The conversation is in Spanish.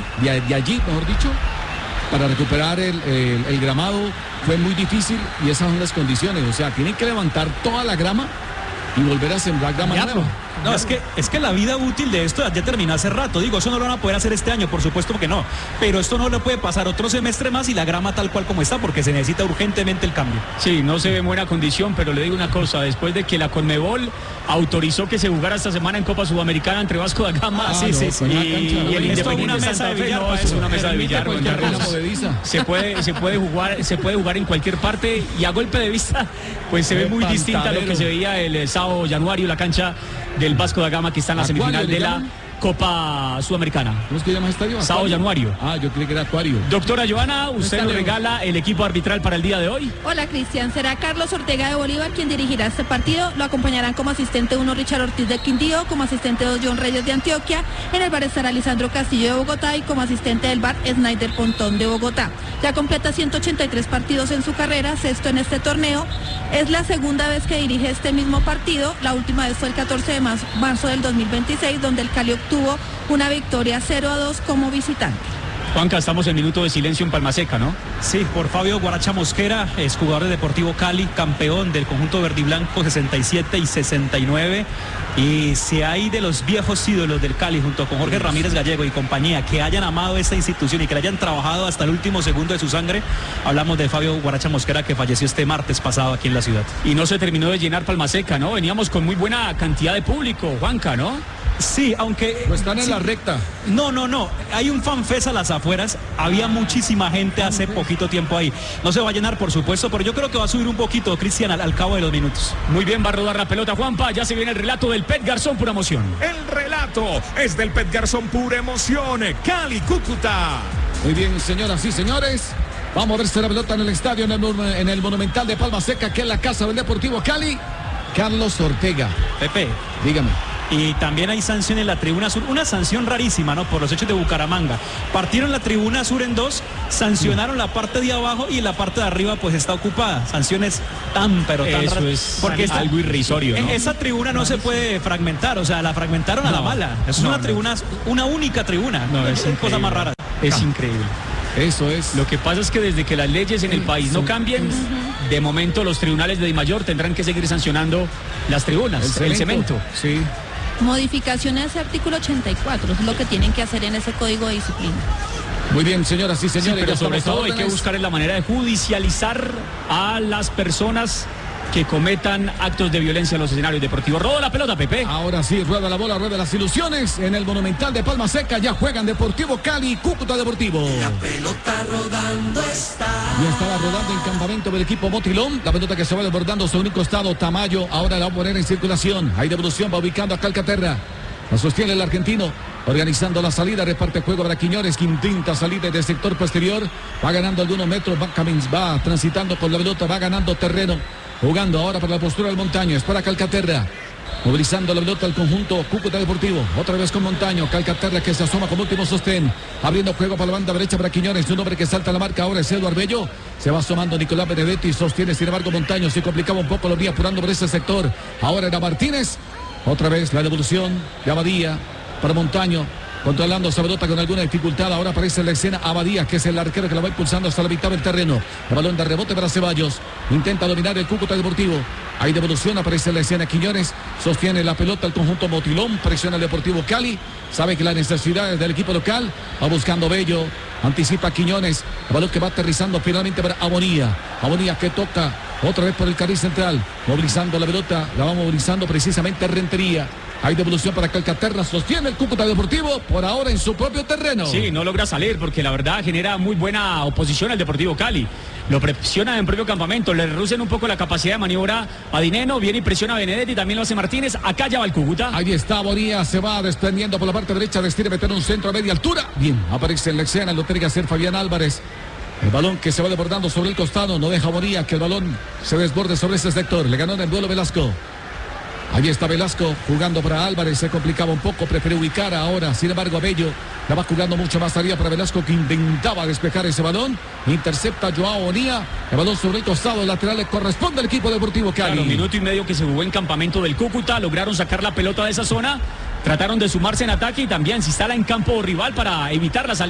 de allí, mejor dicho, para recuperar el gramado fue muy difícil y esas son las condiciones. O sea, tienen que levantar toda la grama y volver a sembrar grama nueva. No, es que la vida útil de esto ya terminó hace rato. Digo, eso no lo van a poder hacer este año, por supuesto que no. Pero esto no le puede pasar otro semestre más y la grama tal cual como está, porque se necesita urgentemente el cambio. Sí, no se ve en buena condición, pero le digo una cosa, después de que la Conmebol autorizó que se jugara esta semana en Copa Sudamericana entre Vasco da Gama sí, y el esto es Independiente una mesa de billar, no, es una mesa de billar. Se puede jugar en cualquier parte y a golpe de vista pues se ve muy distinta a lo que se veía el sábado Januario, la cancha del Vasco da Gama que está en la semifinal de la Copa Sudamericana. ¿Cómo es que llama estadio? Sábado Januario. Ah, yo creí que era Acuario. Doctora Joana, ¿usted nos regala el equipo arbitral para el día de hoy? Hola, Cristian. Será Carlos Ortega de Bolívar quien dirigirá este partido. Lo acompañarán como asistente 1 Richard Ortiz de Quindío, como asistente 2 John Reyes de Antioquia. En el bar estará Lisandro Castillo de Bogotá y como asistente del bar Snyder Pontón de Bogotá. Ya completa 183 partidos en su carrera, sexto en este torneo. Es la segunda vez que dirige este mismo partido. La última vez fue el 14 de marzo del 2026, donde el Cali obtuvo una victoria 0-2 como visitante. Juanca, estamos en minuto de silencio en Palmaseca, ¿no? Sí, por Fabio Guaracha Mosquera, es jugador de Deportivo Cali, campeón del conjunto verdiblanco 67 y 69. Y si hay de los viejos ídolos del Cali, junto con Jorge Ramírez Gallego y compañía, que hayan amado esta institución y que la hayan trabajado hasta el último segundo de su sangre, hablamos de Fabio Guaracha Mosquera, que falleció este martes pasado aquí en la ciudad. Y no se terminó de llenar Palmaseca, ¿no? Veníamos con muy buena cantidad de público, Juanca, ¿no? Sí, aunque... Pues están en la recta. No. Hay un fanfest a las afueras. Había muchísima gente hace poquito tiempo ahí. No se va a llenar, por supuesto, pero yo creo que va a subir un poquito, Cristian, al cabo de los minutos. Muy bien, va a rodar la pelota, Juanpa. Ya se viene el relato del Pet Garzón, pura emoción. El relato es del Pet Garzón, pura emoción. Cali, Cúcuta. Muy bien, señoras y señores. Vamos a verse la pelota en el estadio, en el Monumental de Palmaseca, que es la casa del Deportivo Cali. Carlos Ortega. Pepe, dígame. Y también hay sanción en la tribuna sur, una sanción rarísima, ¿no? Por los hechos de Bucaramanga. Partieron la tribuna sur en dos, sancionaron la parte de abajo y la parte de arriba pues está ocupada. Sanciones tan Eso es porque algo irrisorio, ¿no? Esa tribuna no se puede fragmentar, o sea, la fragmentaron a la mala. Es una tribuna, una única tribuna. No, es cosa más rara. Es increíble. Eso es. Lo que pasa es que desde que las leyes en el país no cambien, de momento los tribunales de Dimayor tendrán que seguir sancionando las tribunas, el cemento. Sí. Modificaciones a ese artículo 84, es lo que tienen que hacer en ese código de disciplina. Muy bien, señoras y señores. Sí, pero sobre todo hay que buscar la manera de judicializar a las personas que cometan actos de violencia en los escenarios deportivos. Roda la pelota, Pepe. Ahora sí, rueda la bola, rueda las ilusiones. En el Monumental de Palmaseca ya juegan Deportivo Cali y Cúcuta Deportivo. La pelota rodando está. Ya estaba rodando en campamento del equipo Motilón. La pelota que se va desbordando sobre un costado. Tamayo ahora la va a poner en circulación. Hay devolución, va ubicando a Calcaterra. La sostiene el argentino. Organizando la salida, reparte juego para Quiñones, que intenta salir desde el sector posterior. Va ganando algunos metros, va transitando con la pelota, va ganando terreno. Jugando ahora para la postura del Montaño. Es para Calcaterra. Movilizando la pelota al conjunto Cúcuta Deportivo. Otra vez con Montaño. Calcaterra que se asoma como último sostén. Abriendo juego para la banda derecha para Quiñones. Un hombre que salta a la marca ahora es Eduardo Bello. Se va asomando Nicolás Benedetti. Sostiene sin embargo Montaño. Se complicaba un poco, lo vi apurando por ese sector. Ahora era Martínez. Otra vez la devolución de Abadía para Montaño. Controlando esa pelota con alguna dificultad. Ahora aparece en la escena Abadía, que es el arquero que la va impulsando hasta la mitad del terreno. El balón de rebote para Ceballos. Intenta dominar el Cúcuta Deportivo. Hay devolución, aparece en la escena Quiñones. Sostiene la pelota el conjunto Motilón. Presiona el Deportivo Cali. Sabe que las necesidades del equipo local. Va buscando Bello. Anticipa Quiñones. El balón que va aterrizando finalmente para Amonía. Amonía que toca otra vez por el carril central. Movilizando la pelota. La va movilizando precisamente Rentería. Hay devolución para Calcaterra, sostiene el Cúcuta Deportivo por ahora en su propio terreno. Sí, no logra salir porque la verdad genera muy buena oposición al Deportivo Cali. Lo presiona en propio campamento, le reducen un poco la capacidad de maniobra a Dineno, viene y presiona a Benedetti, también lo hace Martínez, acá ya va el Cúcuta. Ahí está Bonilla, se va desprendiendo por la parte derecha, decide meter un centro a media altura. Bien, aparece en la escena, lo tiene que hacer Fabián Álvarez. El balón que se va desbordando sobre el costado, no deja Bonilla que el balón se desborde sobre ese sector. Le ganó en el duelo Velasco. Allí está Velasco jugando para Álvarez, se complicaba un poco, prefiere ubicar ahora, sin embargo a Bello, la va jugando mucho más arriba para Velasco que intentaba despejar ese balón, intercepta Joao Bonilla, el balón sobre el costado lateral le corresponde al equipo Deportivo Cali. Claro, minuto y medio que se jugó en campamento del Cúcuta, lograron sacar la pelota de esa zona, trataron de sumarse en ataque y también se instala en campo rival para evitar la salida.